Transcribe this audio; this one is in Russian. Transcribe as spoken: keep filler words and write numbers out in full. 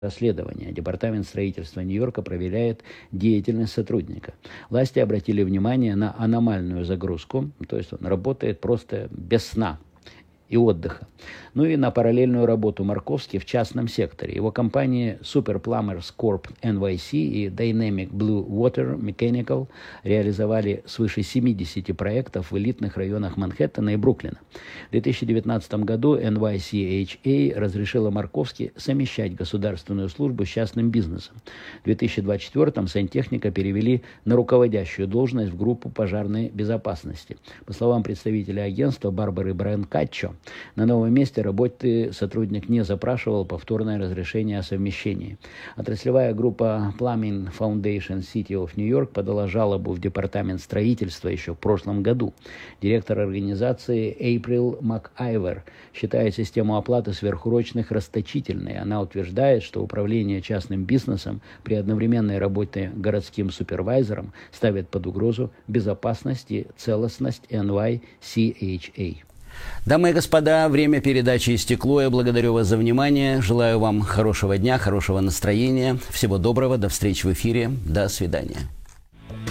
расследования. Департамент строительства Нью-Йорка проверяет деятельность сотрудника. Власти обратили внимание на аномальную загрузку, то есть он работает просто без сна и отдыха. Ну и на параллельную работу Марковски в частном секторе. Его компании Super Plumbers Corp эн вай си и Dynamic Blue Water Mechanical реализовали свыше семидесяти проектов в элитных районах Манхэттена и Бруклина. В две тысячи девятнадцатом году эн вай си эйч эй разрешила Марковски совмещать государственную службу с частным бизнесом. В две тысячи двадцать четвёртом сантехника перевели на руководящую должность в группу пожарной безопасности. По словам представителя агентства Барбары Бранкаччо, на новом месте работы сотрудник не запрашивал повторное разрешение о совмещении. Отраслевая группа Plumbing Foundation City of New York подала жалобу в департамент строительства еще в прошлом году. Директор организации Эйприл МакАйвер считает систему оплаты сверхурочных расточительной. Она утверждает, что управление частным бизнесом при одновременной работе городским супервайзером ставит под угрозу безопасность и целостность эн вай си эйч эй. Дамы и господа, время передачи истекло. Я благодарю вас за внимание. Желаю вам хорошего дня, хорошего настроения. Всего доброго. До встречи в эфире. До свидания.